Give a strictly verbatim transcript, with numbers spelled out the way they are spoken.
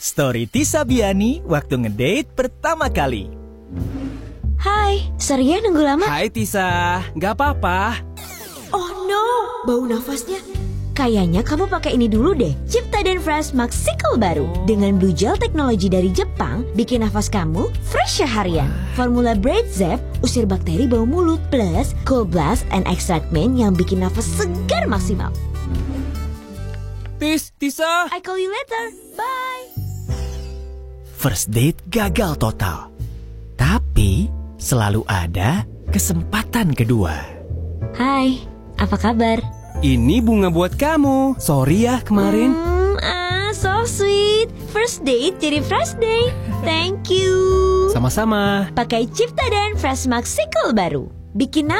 Story Tisa Biani waktu ngedate pertama kali. Hai, sorry ya nunggu lama. Hai Tisa, nggak apa-apa. Oh no, bau nafasnya. Kayaknya kamu pakai ini dulu deh, Ciptaden Fresh Maxicle baru. Dengan blue gel teknologi dari Jepang, bikin nafas kamu fresh seharian. Formula Braid Zep, usir bakteri bau mulut, plus Cold Blast and Extract Mint yang bikin nafas segar maksimal. Tis, Tisa. I call you later, bye. First date gagal total. Tapi selalu ada kesempatan kedua. Hai, apa kabar? Ini bunga buat kamu. Sorry ya kemarin. Hmm, ah, so sweet. First date jadi fresh day. Thank you. Sama-sama. Pakai Ciptaden Fresh Maxicle baru. Bikin